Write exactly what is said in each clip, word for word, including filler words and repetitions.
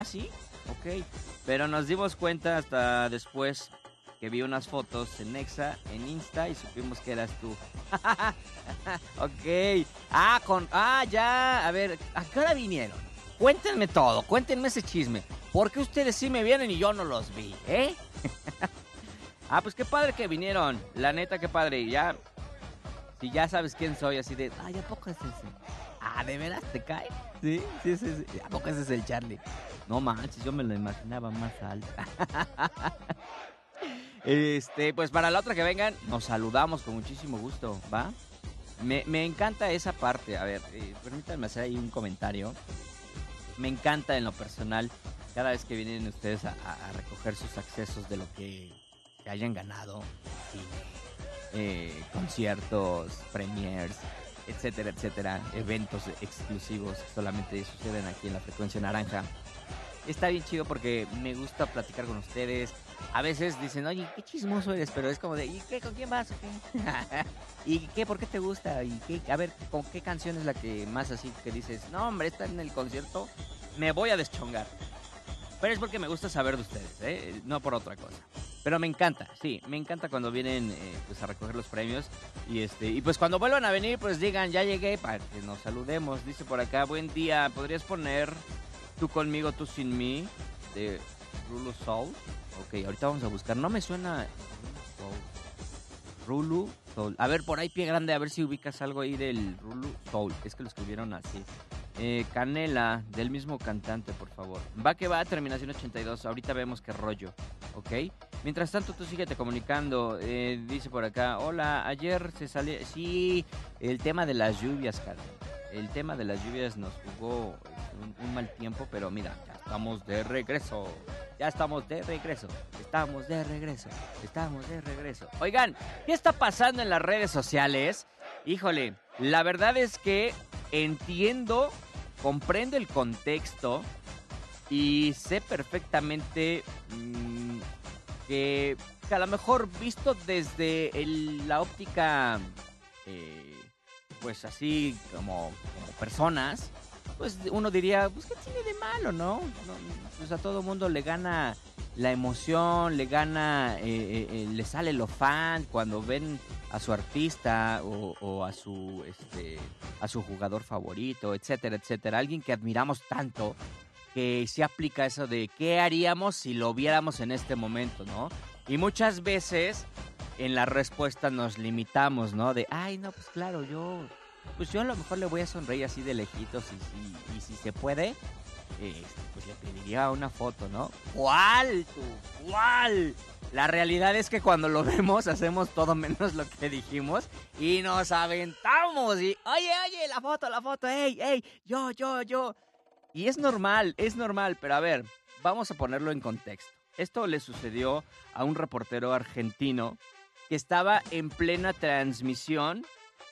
Ah, sí, ok. Pero nos dimos cuenta hasta después que vi unas fotos en Nexa, en Insta, y supimos que eras tú. Ok. Ah, con... Ah, ya. A ver, ¿a qué hora vinieron? Cuéntenme todo, cuéntenme ese chisme. ¿Por qué ustedes sí me vienen y yo no los vi, eh? Ah, pues qué padre que vinieron. La neta, qué padre. Ya, si ya sabes quién soy, así de... Ay, ¿a poco es ese? Ah, ¿de veras te cae? Sí, sí, sí, sí. ¿A poco ese es el Charlie? No manches, yo me lo imaginaba más alto. Este, pues para la otra que vengan, nos saludamos con muchísimo gusto, ¿va? Me, me encanta esa parte. A ver, eh, permítanme hacer ahí un comentario. Me encanta en lo personal, cada vez que vienen ustedes a, a- a recoger sus accesos de lo que, que hayan ganado, cine, eh, conciertos, premiers, etcétera, etcétera, eventos exclusivos que solamente suceden aquí en la Frecuencia Naranja. Está bien chido porque me gusta platicar con ustedes. A veces dicen, oye, qué chismoso eres, pero es como de, ¿y qué? ¿Con quién vas? ¿O qué? ¿Y qué? ¿Por qué te gusta? ¿Y qué? A ver, ¿con qué canción es la que más así que dices, no, hombre, está en el concierto, me voy a deschongar? Pero es porque me gusta saber de ustedes, ¿eh? No por otra cosa. Pero me encanta, sí, me encanta cuando vienen eh, pues a recoger los premios. Y este y pues cuando vuelvan a venir, pues digan, ya llegué, para que nos saludemos. Dice por acá, buen día, ¿podrías poner Tú conmigo, tú sin mí, de Rulu Soul? Ok, ahorita vamos a buscar. No me suena Rulu Soul. A ver, por ahí pie grande, a ver si ubicas algo ahí del Rulu Soul. Es que lo escribieron así. Eh, Canela, del mismo cantante, por favor. Va que va, terminación ochenta y dos. Ahorita vemos qué rollo, ¿ok? Mientras tanto, tú síguete comunicando. Eh, dice por acá, hola, ayer se salió... Sí, el tema de las lluvias, Carmen. El tema de las lluvias nos jugó un, un mal tiempo, pero mira, ya estamos de regreso. Ya estamos de regreso. Estamos de regreso. Estamos de regreso. Oigan, ¿qué está pasando en las redes sociales? Híjole, la verdad es que entiendo, comprendo el contexto y sé perfectamente mmm, que, que a lo mejor visto desde el- la óptica, eh, pues así como, como personas, pues uno diría, pues ¿qué tiene de malo, no? No, pues a todo mundo le gana la emoción, le gana, eh, eh, eh, le sale lo fan cuando ven a su artista o, o a su, este, a su jugador favorito, etcétera, etcétera. Alguien que admiramos tanto que se aplica eso de qué haríamos si lo viéramos en este momento, ¿no? Y muchas veces en la respuesta nos limitamos, ¿no? De, ay, no, pues claro, yo, pues yo a lo mejor le voy a sonreír así de lejitos y si, y si se puede, eh, pues le pediría una foto, ¿no? ¿Cuál, tú? ¿Cuál? La realidad es que cuando lo vemos hacemos todo menos lo que dijimos y nos aventamos y, oye, oye, la foto, la foto, ey, ey, yo, yo, yo. Y es normal, es normal, pero a ver, vamos a ponerlo en contexto. Esto le sucedió a un reportero argentino que estaba en plena transmisión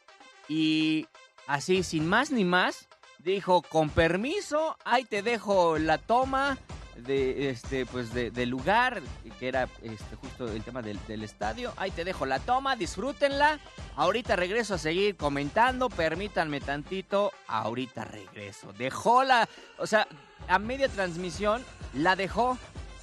y así, sin más ni más, dijo, con permiso, ahí te dejo la toma de este pues de, del lugar, que era este justo el tema del, del estadio. Ahí te dejo la toma, disfrútenla. Ahorita regreso a seguir comentando, permítanme tantito. Ahorita regreso. Dejó la, o sea, a media transmisión la dejó.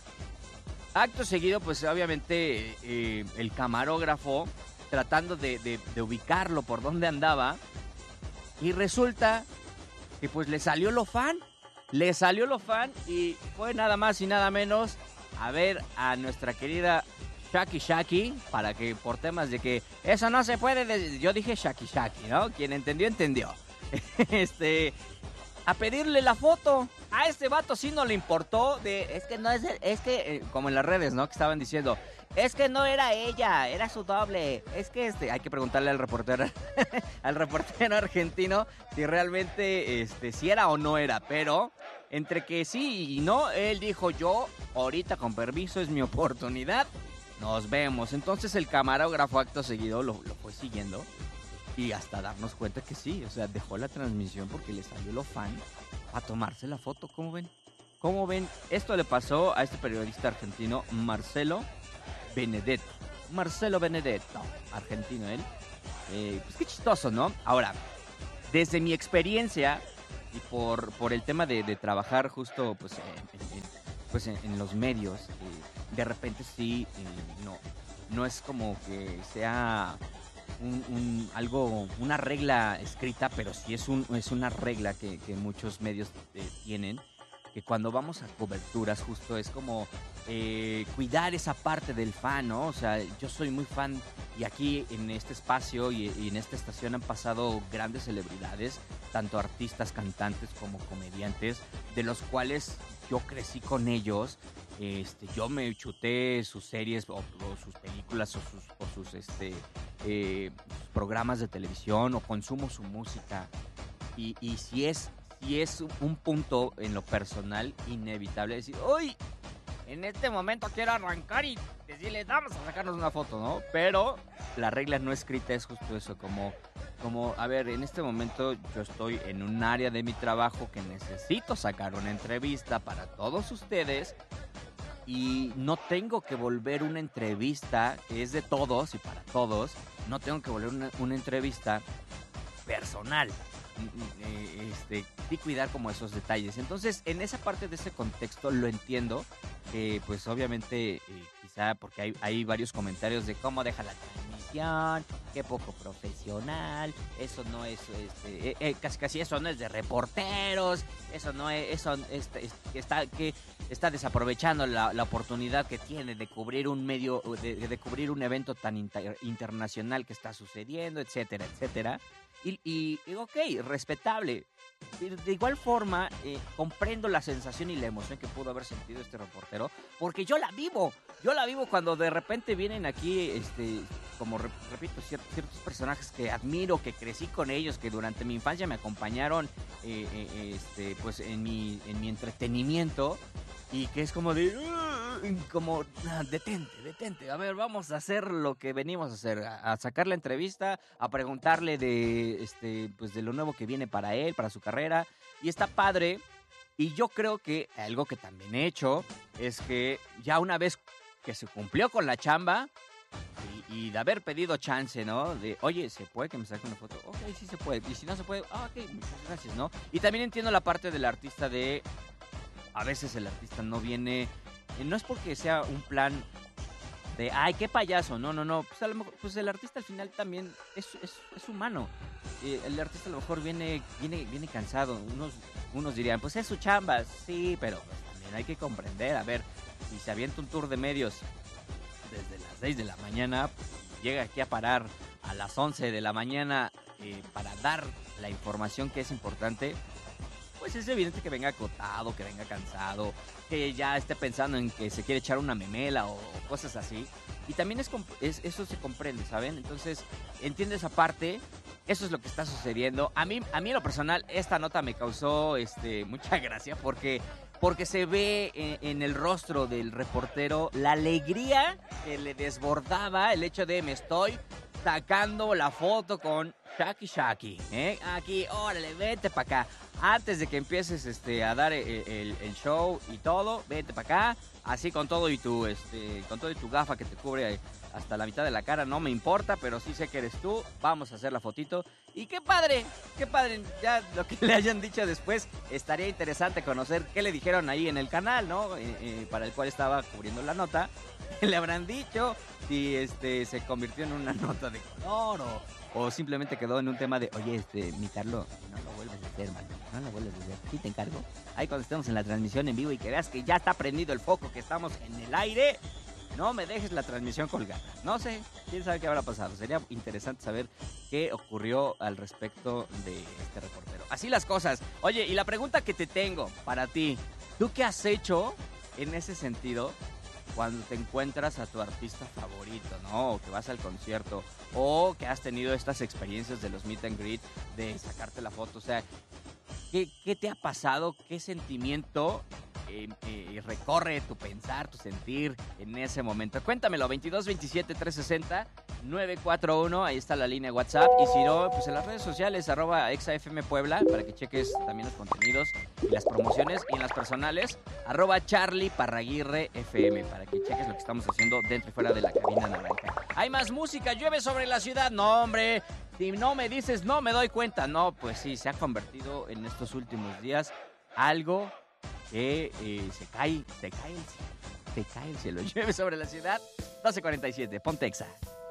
Acto seguido, pues obviamente eh, el camarógrafo tratando de, de, de ubicarlo por dónde andaba. Y resulta que pues le salió lo fan. Le salió lo fan y fue nada más y nada menos a ver a nuestra querida Shaki Shaki, para que por temas de que eso no se puede, de... yo dije Shaki Shaki, ¿no? Quien entendió, entendió. este, a pedirle la foto. A este vato sí no le importó de, es que no es, el, es que, eh, como en las redes, ¿no? Que estaban diciendo, es que no era ella, era su doble. Es que este, hay que preguntarle al reportero, al reportero argentino si realmente, este, si era o no era. Pero, entre que sí y no, él dijo, yo, ahorita con permiso, es mi oportunidad. Nos vemos. Entonces el camarógrafo acto seguido lo, lo fue siguiendo. Y hasta darnos cuenta que sí, o sea, dejó la transmisión porque le salió lo fan a tomarse la foto. ¿Cómo ven? ¿Cómo ven? Esto le pasó a este periodista argentino, Marcelo Benedetto. Marcelo Benedetto, argentino él. Eh, pues qué chistoso, ¿no? Ahora, desde mi experiencia y por, por el tema de, de trabajar justo pues en, en, pues en, en los medios, eh, de repente sí, eh, no, no es como que sea un, un- algo, una regla escrita, pero sí es, un, es una regla que, que muchos medios eh, tienen, que cuando vamos a coberturas justo es como eh, cuidar esa parte del fan, ¿no? O sea, yo soy muy fan y aquí en este espacio y, y en esta estación han pasado grandes celebridades, tanto artistas, cantantes como comediantes, de los cuales yo crecí con ellos. Este, yo me chuté sus series o, o sus películas o sus, o sus, este, eh, sus programas de televisión o consumo su música. Y, y si es, si es un punto en lo personal inevitable decir, uy, en este momento quiero arrancar y decirle, vamos a sacarnos una foto, ¿no? Pero la regla no escrita es justo eso, como, como, a ver, en este momento yo estoy en un área de mi trabajo que necesito sacar una entrevista para todos ustedes y no tengo que volver una entrevista que es de todos y para todos, no tengo que volver una, una entrevista personal. Eh, Este, y cuidar como esos detalles. Entonces, en esa parte de ese contexto lo entiendo. Eh, pues obviamente, eh, quizá porque hay, hay varios comentarios de cómo deja la transmisión, qué poco profesional, eso no es, este, eh, eh, casi casi eso no es de reporteros, eso no es, eso este, es- está, que está desaprovechando la, la oportunidad que tiene de cubrir un medio, de, de cubrir un evento tan inter- internacional que está sucediendo, etcétera, etcétera. Y, y, y ok, respetable. De, de igual forma, eh, comprendo la sensación y la emoción que pudo haber sentido este reportero, porque yo la vivo. Yo la vivo cuando de repente vienen aquí, este, como re- repito, cier- ciertos personajes que admiro, que crecí con ellos, que durante mi infancia me acompañaron, eh, eh, este, pues en mi, en mi entretenimiento. Y que es como de... "Uh", como, "Ah, detente, detente. A ver, vamos a hacer lo que venimos a hacer. A, a sacar la entrevista, a preguntarle de, este, pues de lo nuevo que viene para él, para su carrera. Y está padre. Y yo creo que algo que también he hecho es que ya una vez que se cumplió con la chamba y, y de haber pedido chance, ¿no? De, oye, ¿se puede que me saque una foto? Ok, sí se puede. Y si no se puede, ah, ok, muchas gracias, ¿no? Y también entiendo la parte del artista de a veces el artista no viene, eh, no es porque sea un plan de, ay, qué payaso, no, no, no, pues, a lo mejor, pues el artista al final también es, es, es humano. Eh, el artista a lo mejor viene, viene, viene cansado, unos, unos dirían, pues es su chamba, sí, pero pues, también hay que comprender, a ver, si se avienta un tour de medios desde las seis de la mañana, pues, llega aquí a parar a las once de la mañana eh, para dar la información que es importante, pues es evidente que venga acotado, que venga cansado, que ya esté pensando en que se quiere echar una memela o, o cosas así. Y también es, comp- es- eso se comprende, ¿saben? Entonces, entiendo esa parte, eso es lo que está sucediendo. A mí, a mí en lo personal, esta nota me causó este, mucha gracia porque, porque se ve en, en el rostro del reportero la alegría que le desbordaba el hecho de me estoy sacando la foto con Shaki Shaki, ¿eh? Aquí, órale, vete para acá. Antes de que empieces este, a dar el, el- el show y todo, vete para acá. Así con todo y tu, este, con todo y tu gafa que te cubre hasta la mitad de la cara, no me importa, pero sí sé que eres tú. Vamos a hacer la fotito. Y qué padre, qué padre. Ya lo que le hayan dicho después, estaría interesante conocer qué le dijeron ahí en el canal, ¿no? Eh, eh, para el cual estaba cubriendo la nota. ¿Qué le habrán dicho? Si este se convirtió en una nota de color o, o simplemente quedó en un tema de, oye, este, mi Carlo, no lo vuelves a hacer, mano, no lo vuelves a hacer, sí te encargo. Ahí cuando estemos en la transmisión en vivo y que veas que ya está prendido el foco, que estamos en el aire, no me dejes la transmisión colgada. No sé, quién sabe qué habrá pasado. Sería interesante saber qué ocurrió al respecto de este reportero. Así las cosas. Oye, y la pregunta que te tengo para ti, ¿tú qué has hecho en ese sentido cuando te encuentras a tu artista favorito, ¿no? O que vas al concierto, o que has tenido estas experiencias de los meet and greet, de sacarte la foto? O sea, ¿qué, qué te ha pasado? ¿Qué sentimiento eh, eh, recorre tu pensar, tu sentir en ese momento? Cuéntamelo, veintidós veintisiete trescientos sesenta nueve cuatro uno, ahí está la línea WhatsApp. Y si no, pues en las redes sociales, arroba exafm Puebla, para que cheques también los contenidos y las promociones. Y en las personales, arroba Charlie Parraguirre F M, para que cheques lo que estamos haciendo dentro y fuera de la cabina naranja. Hay más música, llueve sobre la ciudad. No, hombre, si no me dices, no me doy cuenta. No, pues sí, se ha convertido en estos últimos días algo que eh, se cae, se cae el cielo. Se cae el cielo. Llueve sobre la ciudad. doce cuarenta y siete. Ponte Exa.